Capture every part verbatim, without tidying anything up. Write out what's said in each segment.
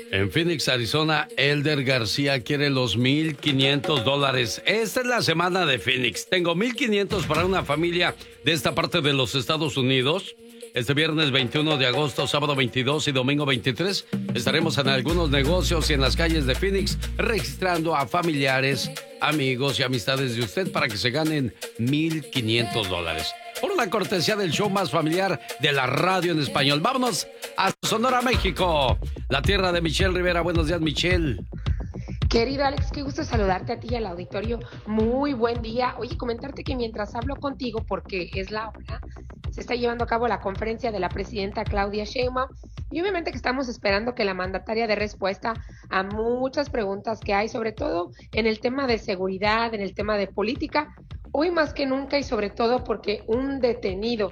En Phoenix, Arizona, Elder García quiere los mil quinientos dólares. Esta es la semana de Phoenix. Tengo mil quinientos para una familia de esta parte de los Estados Unidos. Este viernes veintiuno de agosto, sábado veintidós y domingo veintitrés estaremos en algunos negocios y en las calles de Phoenix registrando a familiares, amigos y amistades de usted para que se ganen mil quinientos dólares. Por la cortesía del show más familiar de la radio en español. Vámonos a Sonora, México, la tierra de Michelle Rivera. Buenos días, Michelle. Querido Alex, qué gusto saludarte a ti y al auditorio. Muy buen día. Oye, comentarte que mientras hablo contigo, porque es la hora, se está llevando a cabo la conferencia de la presidenta Claudia Sheinbaum y obviamente que estamos esperando que la mandataria dé respuesta a muchas preguntas que hay, sobre todo en el tema de seguridad, en el tema de política, hoy más que nunca y sobre todo porque un detenido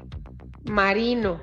marino,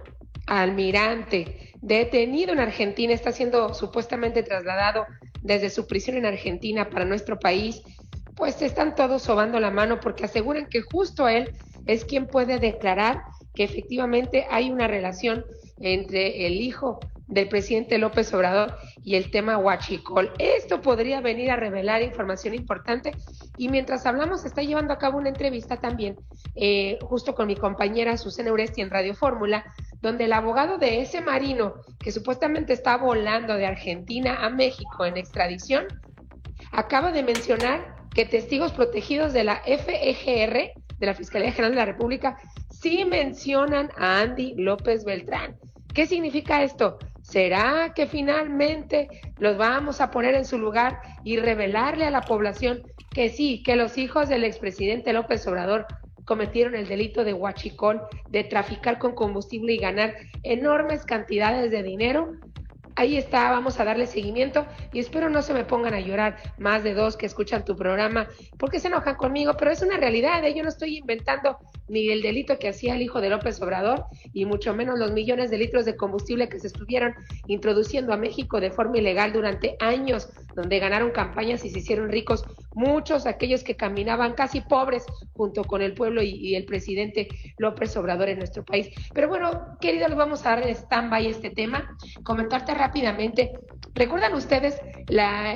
almirante, detenido en Argentina, está siendo supuestamente trasladado desde su prisión en Argentina para nuestro país, pues están todos sobando la mano porque aseguran que justo él es quien puede declarar que efectivamente hay una relación entre el hijo del presidente López Obrador y el tema Huachicol. Esto podría venir a revelar información importante y mientras hablamos se está llevando a cabo una entrevista también eh, justo con mi compañera Susana Uresti en Radio Fórmula, donde el abogado de ese marino que supuestamente está volando de Argentina a México en extradición acaba de mencionar que testigos protegidos de la F E G R, de la Fiscalía General de la República, sí mencionan a Andy López Beltrán. ¿Qué significa esto? ¿Será que finalmente los vamos a poner en su lugar y revelarle a la población que sí, que los hijos del expresidente López Obrador cometieron el delito de huachicol, de traficar con combustible y ganar enormes cantidades de dinero? Ahí está, vamos a darle seguimiento y espero no se me pongan a llorar más de dos que escuchan tu programa porque se enojan conmigo, pero es una realidad, ¿eh? Yo no estoy inventando ni el delito que hacía el hijo de López Obrador y mucho menos los millones de litros de combustible que se estuvieron introduciendo a México de forma ilegal durante años, donde ganaron campañas y se hicieron ricos muchos aquellos que caminaban casi pobres junto con el pueblo y, y el presidente López Obrador en nuestro país. Pero bueno, queridos, vamos a dar en stand-by este tema, comentarte rápidamente. ¿Recuerdan ustedes la